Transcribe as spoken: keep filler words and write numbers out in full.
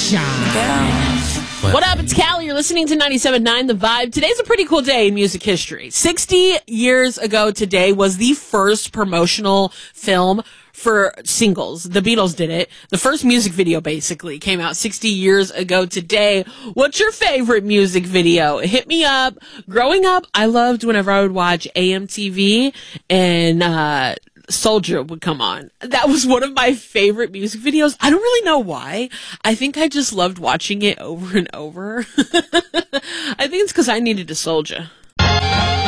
Sunshine. What? what up? It's Callie. You're listening to ninety-seven point nine The Vibe. Today's a pretty cool day in music history. sixty years ago today was the first promotional film for singles. The Beatles did it. The first music video basically came out sixty years ago today. What's your favorite music video? Hit me up. Growing up, I loved whenever I would watch A M T V and, uh, Soldier would come on. That was one of my favorite music videos. I don't really know why. I think I just loved watching it over and over. I think it's because I needed a soldier.